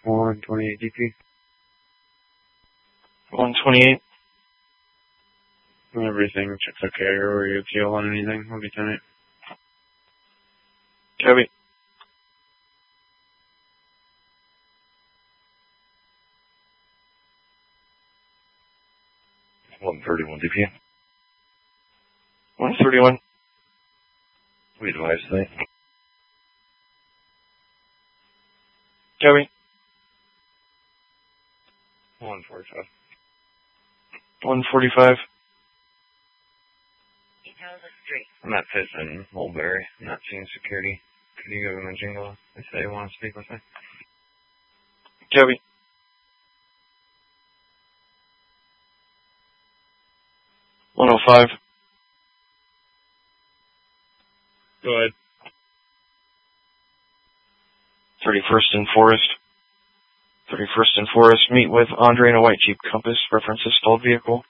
128 DP. 128. Everything checks okay, or you appeal on anything, will be 10-8. Copy. DP. 131. We advise that. Copy. 145. 145. I'm at Fifth and Mulberry. I'm not seeing security. Could you give them a jingle if they want to speak with me? Copy. 105. Go ahead. 31st and Forest. 31st and Forest, meet with Andre in a white Jeep Compass, references stalled vehicle.